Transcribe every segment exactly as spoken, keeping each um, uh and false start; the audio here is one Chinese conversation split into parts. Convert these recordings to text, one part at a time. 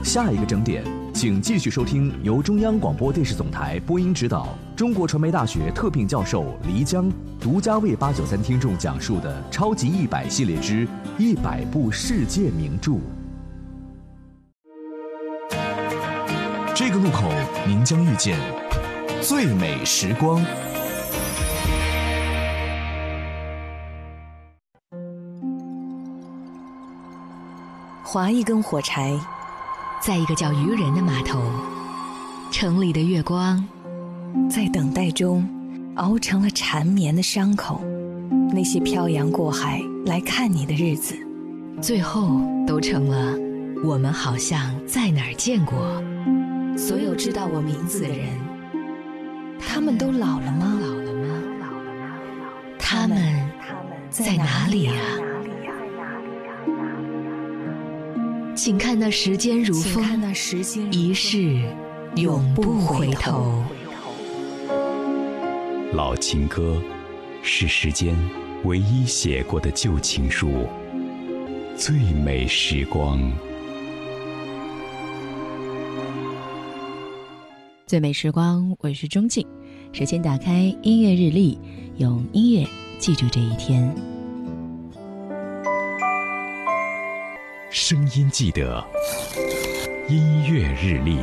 下一个整点，请继续收听由中央广播电视总台播音指导、中国传媒大学特聘教授黎江独家为八九三听众讲述的《超级一百》系列之一百部世界名著。这个路口，您将遇见最美时光。 划一根火柴， 在一个叫渔人的码头，城里的月光在等待中熬成了缠绵的伤口。那些漂洋过海来看你的日子， 最后都成了我们好像在哪儿见过。 所有知道我名字的人，他们都老了吗？ 老了吗？他们在哪里啊？请看那时间如风，一世永不回头。 老情歌是时间唯一写过的旧情书，最美时光。 最美时光，我是钟静。首先打开音乐日历，用音乐记住这一天。 声音记得，音乐日历。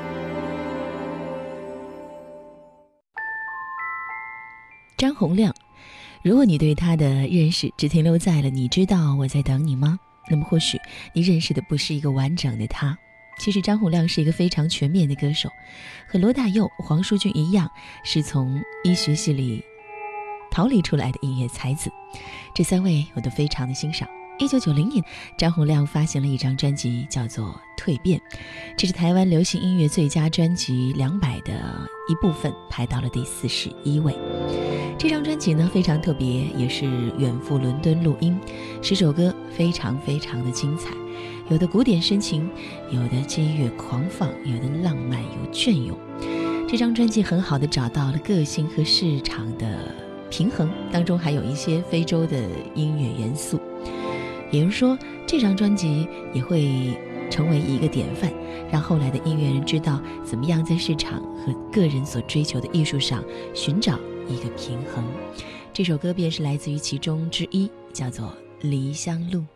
张洪量，如果你对他的认识只停留在了你知道我在等你吗，那么或许你认识的不是一个完整的他。其实张洪量是一个非常全面的歌手，和罗大佑、黄舒骏一样，是从医学系里逃离出来的音乐才子。这三位我都非常的欣赏。一九九零年，张洪量发行了一张专辑，叫做《蜕变》，这是台湾流行音乐最佳专辑两百的一部分，排到了第四十一位。这张专辑呢非常特别，也是远赴伦敦录音，十首歌非常非常的精彩，有的古典深情，有的激越狂放，有的浪漫有隽永。这张专辑很好的找到了个性和市场的平衡，当中还有一些非洲的音乐元素。有人说这张专辑也会成为一个典范，让后来的音乐人知道怎么样在市场和个人所追求的艺术上寻找一个平衡。这首歌便是来自于其中之一，叫做《离乡路》。